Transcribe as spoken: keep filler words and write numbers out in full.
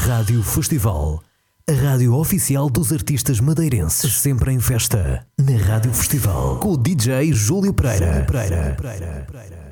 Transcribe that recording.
Rádio Festival, a rádio oficial dos artistas madeirenses, sempre em festa, na Rádio Festival, com o D J Júlio Pereira. Júlio Pereira.